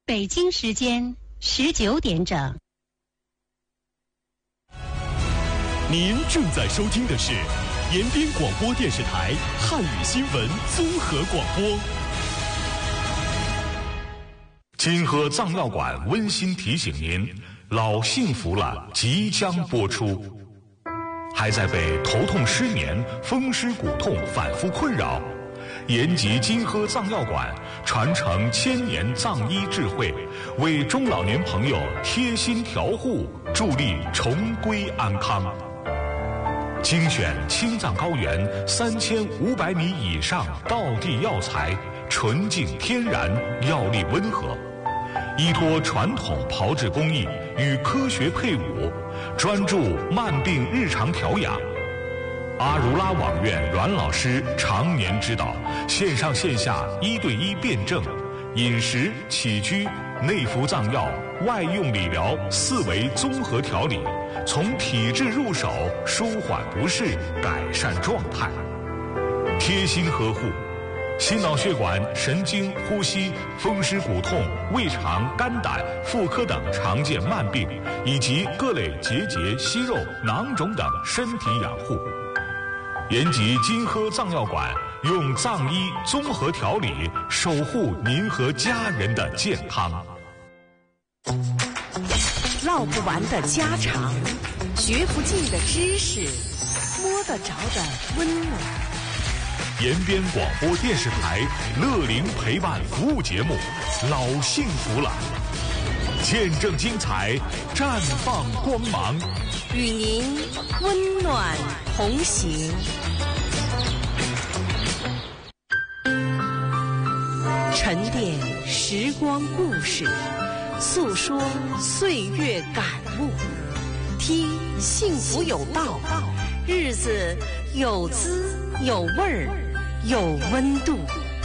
北京时间19点整。 您正在收听的是延边广播电视台汉语新闻综合广播。金河藏药馆温馨提醒您，老幸福了即将播出。还在被头痛失眠、风湿骨痛反复困扰？延吉金河藏药馆传承1000年藏医智慧，为中老年朋友贴心调护，助力重归安康。精选青藏高原3500米以上道地药材，纯净天然，药力温和，依托传统炮制工艺与科学配伍，专注慢病日常调养。阿如拉网院阮老师常年指导，线上线下1对1辩证，饮食起居、内服藏药、外用理疗4维综合调理，从体质入手，舒缓不适，改善状态，贴心呵护心脑血管、神经、呼吸、风湿骨痛、胃肠、肝胆、妇科等常见慢病，以及各类结节、息肉、囊肿等身体养护。延吉金河藏药馆用藏医综合调理，守护您和家人的健康。 唠不完的家常，学不尽的知识，摸得着的温暖。 延边广播电视台乐龄陪伴服务节目《老幸福了》，见证精彩，绽放光芒， 与您温暖同行。沉淀时光故事，诉说岁月感悟，听幸福有道，日子有滋有味儿，有温度。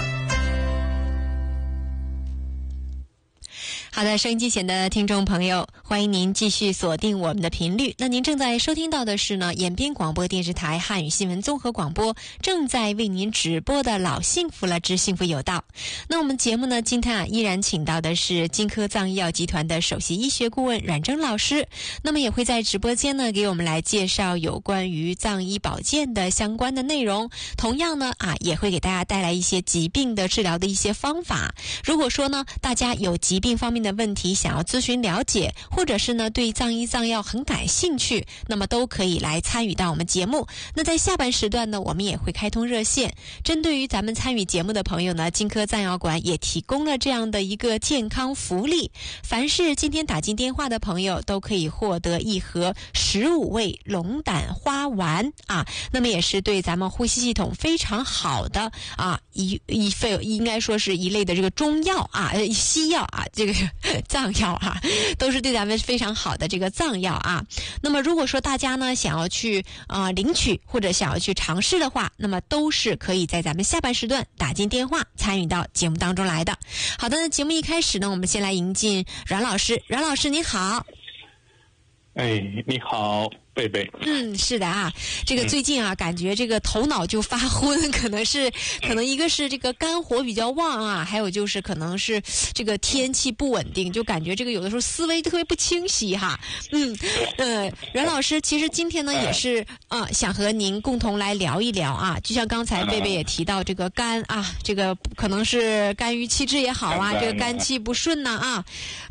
好的，收音机前的听众朋友，欢迎您继续锁定我们的频率。那您正在收听到的是呢，延边广播电视台汉语新闻综合广播正在为您直播的老幸福了之幸福有道。那我们节目呢，今天依然请到的是金科藏医药集团的首席医学顾问阮征老师，那么也会在直播间呢给我们来介绍有关于藏医保健的相关的内容，同样呢也会给大家带来一些疾病的治疗的一些方法。如果说呢大家有疾病方面的问题想要咨询了解，或者是呢对藏医藏药很感兴趣，那么都可以来参与到我们节目。那在下半时段呢，我们也会开通热线，针对于咱们参与节目的朋友呢，金科藏药馆也提供了这样的一个健康福利，凡是今天打进电话的朋友都可以获得一盒15味龙胆花丸那么也是对咱们呼吸系统非常好的应该说是一类的这个中药西药这个藏药都是对咱们非常好的这个藏药那么如果说大家呢想要去领取或者想要去尝试的话，那么都是可以在咱们下半时段打进电话参与到节目当中来的。好的，节目一开始呢，我们先来迎进阮老师。阮老师您好。 你好，贝贝。 是的这个最近感觉这个头脑就发昏，可能一个是这个肝火比较旺还有就是可能是这个天气不稳定，就感觉这个有的时候思维特别不清晰阮老师，其实今天呢也是想和您共同来聊一聊就像刚才贝贝也提到这个肝这个可能是肝郁气滞也好这个肝气不顺